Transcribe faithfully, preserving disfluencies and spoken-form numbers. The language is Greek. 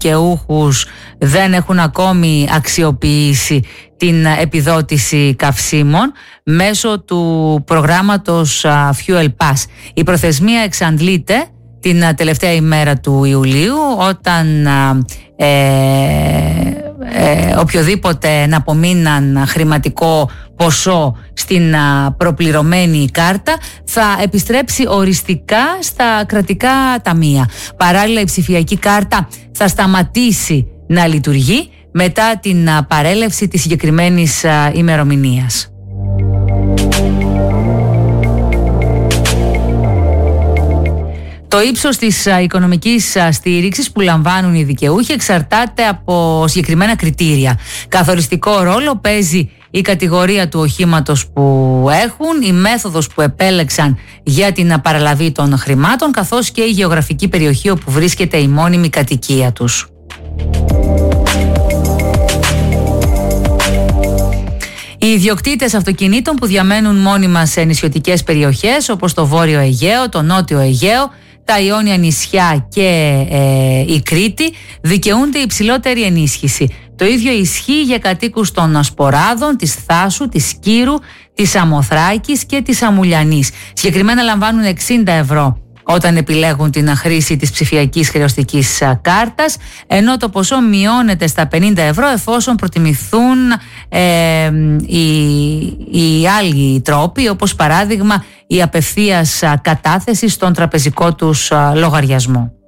δικαιούχους δεν έχουν ακόμη αξιοποιήσει την επιδότηση καυσίμων μέσω του προγράμματος Fuel Pass. Η προθεσμία εξαντλείται την τελευταία ημέρα του Ιουλίου, όταν ε, ε, οποιοδήποτε εναπομείναν χρηματικό ποσό στην προπληρωμένη κάρτα θα επιστρέψει οριστικά στα κρατικά ταμεία. Παράλληλα, η ψηφιακή κάρτα θα σταματήσει να λειτουργεί μετά την παρέλευση της συγκεκριμένης ημερομηνίας. Το ύψος της οικονομικής στήριξης που λαμβάνουν οι δικαιούχοι εξαρτάται από συγκεκριμένα κριτήρια. Καθοριστικό ρόλο παίζει η κατηγορία του οχήματος που έχουν, η μέθοδος που επέλεξαν για την παραλαβή των χρημάτων, καθώς και η γεωγραφική περιοχή όπου βρίσκεται η μόνιμη κατοικία τους. Οι ιδιοκτήτες αυτοκινήτων που διαμένουν μόνιμα σε νησιωτικές περιοχές όπως το Βόρειο Αιγαίο, το Νότιο Αιγαίο, τα Ιόνια νησιά και ε, η Κρήτη δικαιούνται υψηλότερη ενίσχυση. Το ίδιο ισχύει για κατοίκους των Ασποράδων, της Θάσου, της Κύρου, της Αμοθράκης και της Αμουλιανής. Συγκεκριμένα λαμβάνουν εξήντα ευρώ όταν επιλέγουν την χρήση της ψηφιακής χρεωστικής κάρτας, ενώ το ποσό μειώνεται στα πενήντα ευρώ εφόσον προτιμηθούν ε, οι, οι άλλοι τρόποι, όπως παράδειγμα η απευθείας κατάθεση στον τραπεζικό τους λογαριασμό.